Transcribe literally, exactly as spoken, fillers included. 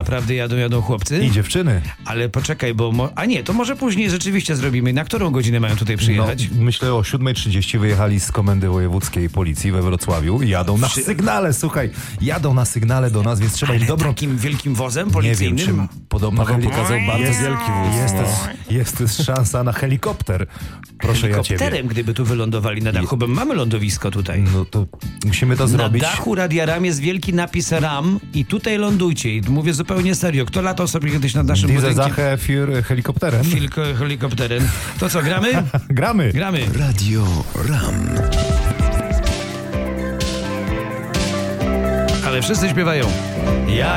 naprawdę jadą, jadą chłopcy. I dziewczyny. Ale poczekaj, bo... Mo- a nie, to może później rzeczywiście zrobimy. Na którą godzinę mają tutaj przyjechać? No, myślę o siódma trzydzieści wyjechali z Komendy Wojewódzkiej Policji we Wrocławiu i jadą na Przy... sygnale, słuchaj, jadą na sygnale do nas, więc trzeba Ale im dobrą... takim wielkim wozem Nie policyjnym? wiem, czy podobno Paweł heli... pokazał bardzo jest, wielki wóz. Jest, No. też, jest też szansa na helikopter. Proszę ja ciebie. Helikopterem, gdyby tu wylądowali na dachu, bo mamy lądowisko tutaj. No to musimy to Na zrobić. dachu Radia RAM jest wielki napis RAM i tutaj lądujcie. I mówię zupełnie serio. Kto latał sobie kiedyś nad naszym Diese budynkiem? Sache für helikopterem. Filko, helikopterem. To co, gramy? Gramy. Gramy. Radio RAM. Ale wszyscy śpiewają. Jak